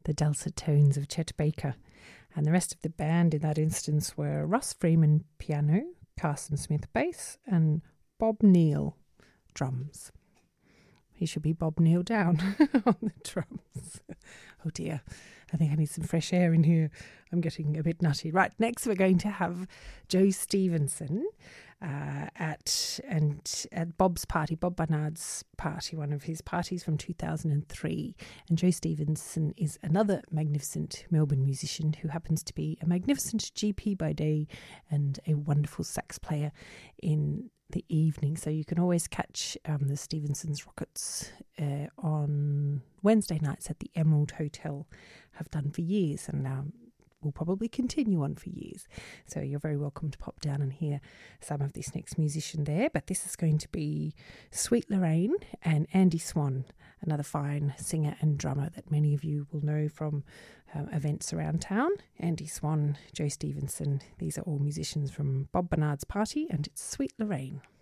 the dulcet tones of Chet Baker. And the rest of the band in that instance were Russ Freeman piano, Carson Smith bass, and Bob Neal drums. He should be Bob Neal down on the drums. Oh dear, I think I need some fresh air in here. I'm getting a bit nutty. Right, next we're going to have Joe Stevenson at Bob's party, Bob Barnard's party, one of his parties from 2003. And Joe Stevenson is another magnificent Melbourne musician who happens to be a magnificent GP by day and a wonderful sax player in the evening. So you can always catch the Stevenson's Rockets on Wednesday nights at the Emerald Hotel. Have done for years, and will probably continue on for years. So you're very welcome to pop down and hear some of this next musician there. But this is going to be Sweet Lorraine and Andy Swan, another fine singer and drummer that many of you will know from events around town. Andy Swan, Joe Stevenson, these are all musicians from Bob Barnard's party, and it's Sweet Lorraine.